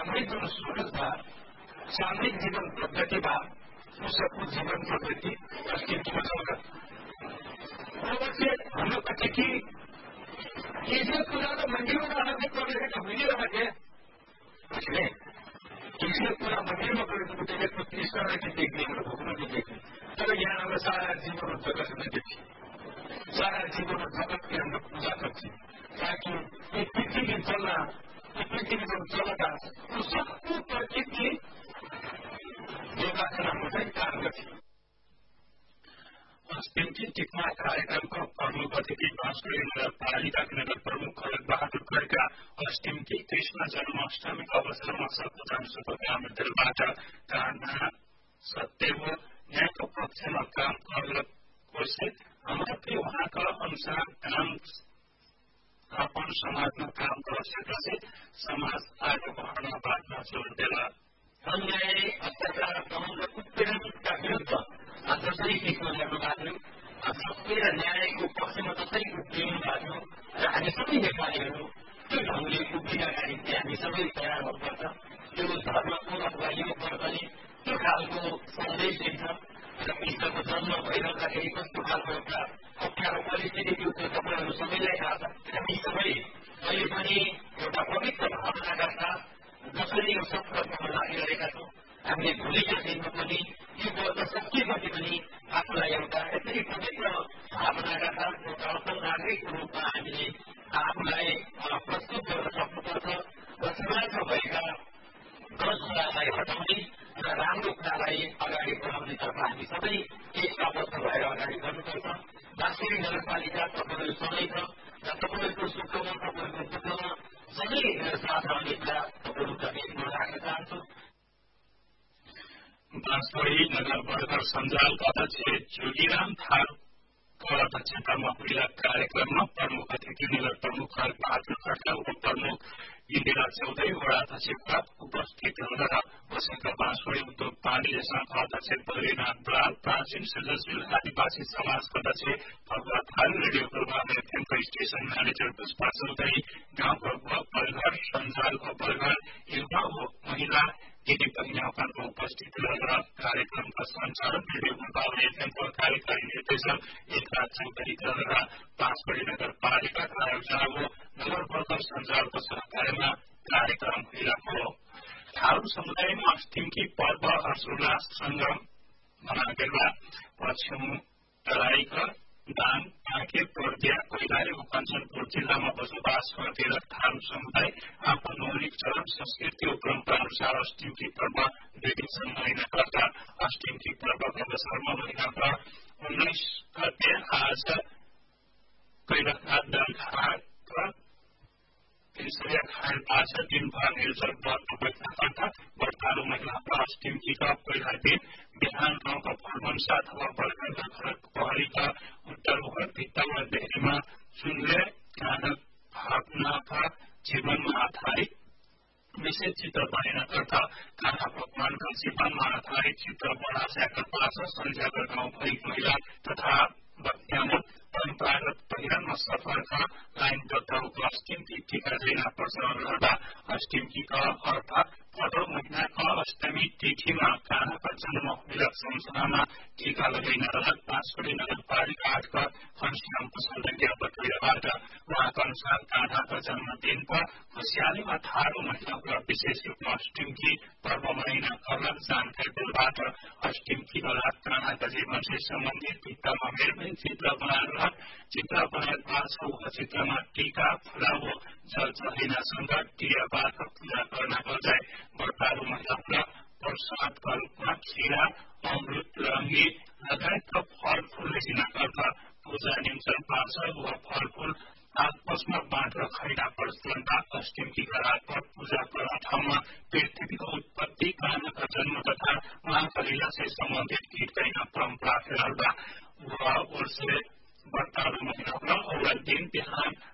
सामूहिक जुन सोच बा सामूहिक जीवन पद्धति बा उसको जीवन पद्धति अस्तित्व चलता से हम लोग कहते कि ये जो पूरा तो मंदिरों में आना प्रवेश का हुई रहा है इसलिए इसलिए पूरा मंदिर में प्रवेश होते हैं तो इस तरह की देखने में भूखना भी देखने चलो यहाँ हमें सारा जीवन जगत में देखिए सारा जीवन जगत के अंदर पूजा करते ताकि एक पृथ्वी चलना पृथ्वी जब चलता तो सबको प्रकृति योगासन होता काम करती अस्तिमकी टिकमा कार्यक्रमको प्रमुख अतिथि बाँसगढी नगरपालिका नगर प्रमुख खड्ग बहादुर खड्का अस्तिमकी कृष्ण जन्माष्टमीको अवसरमा सर्वोत्तम शुभकामनाबाट कामना सत्य हो न्यायको पक्षमा काम गर्न कोसित हमारे उहाँका अनुसार काम अपन समाजमा काम गरेपछि समाज आगे बढ्न बाटो जोड्देला अन्याय अत्याचार दमन उत्पीडनका विरुद्ध जसरी टिक्नु लाग्यो सत्य र न्यायको पक्षमा जसरी उभिनु लाग्यो र हामी सबै नेपालीहरू त्यो ढङ्गले उभिनका निम्ति हामी सबै तयार हुनुपर्छ त्यो धर्मको अथवा यो वर्गले त्यो खालको सन्देश दिन्छ र कृष्णको जन्म भइरहँदाखेरि कस्तो खालको एउटा अप्ठ्यारो परिस्थिति थियो त्यो तपाईँहरू सबैलाई थाहा छ हामी सबै अहिले पनि एउटा पवित्र भावनाका साथ जसरी यो सत्कर्ममा लागिरहेका छौँ हामीले भोलिका दिनमा पनि यो वर्ग सकिएपछि पनि आफूलाई एउटा यसरी पवित्र भावनाका साथ एउटा असल नागरिकको रूपमा हामीले आफूलाई प्रस्तुत गर्न सक्नुपर्छ र समाजमा भएका गलत कुरालाई हटाउने र राम्रो कुरालाई अगाडि बढाउनेतर्फ हामी सबै एकताबद्ध भएर अगाडि बढ्नुपर्छ बाँसगढी नगरपालिका तपाईँहरू सँगै छ र तपाईँहरूको सुखमा तपाईँहरूको दुःखमा सबै साथ रहने कुरा तपाईँहरूका बिचमा राख्न चाहन्छु बाँसगढी नगर वर्कर सञ्जालका अध्यक्ष जोगीराम थारूको अध्यक्षतामा महिला कार्यक्रममा प्रमुख अतिथि नगर प्रमुख खड्ग बहादुर खड्का उपप्रमुख इन्दिरा चौधरी वडा अध्यक्षका उपस्थित रहेर बसेका बाँसगढी उद्योग वाणिज्य संघका अध्यक्ष बद्रीनाथ बराल प्राचीन सृजनशील आदिवासी समाजका अध्यक्ष भगवा Tharu radio programme एफएमका station manager Pushpa Chaudhary गाउँको परिवार सञ्जालको परिवार एउटा महिला दिदी बहिनीहरूको उपस्थित रहेर कार्यक्रमका सञ्चालन रेडियो प्रोग्राम एफएमका कार्यकारी निर्देशक एकराज चौधरी रहेर बाँसगढी नगरपालिकाका आयोजनाको नगर वर्कर सञ्जालको सहकार्यमा कार्यक्रम भइरहेको हो थारू समुदायमा अस्तिमकी पर्व हर्षोल्लाससँग मनाइँदा पश्चिम तराईका दाङ काँके टोर्दिया कैलाली व कञ्चनपुर जिल्लामा बसोबास गर्दै थारू समुदाय आफ्नो मौलिक चरम संस्कृति व परम्परा अनुसार अस्तिमकी पर्व 2 दिनसम्म मनाइने गर्दा अस्तिमकी पर्वको अवसरमा महिनाका 19 गते आज कैलाली दलघाट तीसरे खान पाँच दिनभर निर्जल व्रत बैठक व्रतालु महिलाको अस्तिमकीका पहिला दिन बिहान गाउँका फलवंशा अथवा बर्खाका घर पहरीका उत्तर मुख भित्ता वा देहरीमा सुनले कानक भावनाका जीवनमा आधारित विशेष चित्र बनेर गर्दा काना भगवानका जीवनमा आधारित चित्र बनाएका पास सन्ध्याका गाउँभरि महिला तथा भक्त्यामा परम्परागत पहिरनमा सफरका लाइनबद्ध अस्तिमकी टीका जैना प्रचलन गर्दा अस्तिमकीका अर्थात भदौ महिनाका अष्टमी तिथिमा कानाका जन्म मिलक सम्झनामा टीका लगाइन बाँसगढी नगरपालिका 8 का घनश्याम पसलदगिया बटुलियाबाट उहाँका अनुसार कानाका जन्मदिनको खुसियालीमा थारू महिलाको विशेष रूपमा अस्तिमकी पर्व मनाइन गर्न जानकारी दिनबाट अस्तिमकीका रात कानाका जीवनसित सम्बन्धित भित्तामा मेरमेन चित्र बनाएर चित्र बनाएर चित्रमा टीका फुलावो जल चढाइनासँग टियाबारको पूजा गर्न बजाय व्रतालु महिलाका प्रसादका रूपमा खीरा अमृत रङ्गी लगायतका फलफूल लिन गर्दा पूजा निम्न पार्सल वा फलफूल आपसमा बाँडेर खैना प्रचलनका अस्तिमकीका रातभर पूजा गर्ने ठाउँमा पृथ्वीको उत्पत्ति कानाका जन्म तथा उहाँका लीलासित सम्बन्धित